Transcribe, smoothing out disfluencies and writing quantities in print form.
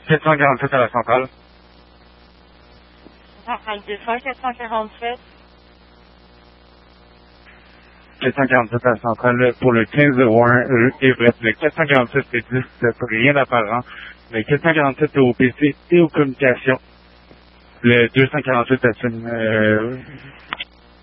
447 à la centrale. 447. 447 à la centrale pour le 15 Warren Everett. Le 447 c'est 10, rien d'apparent. Le 447 est au PC et aux communications. Le 248 est une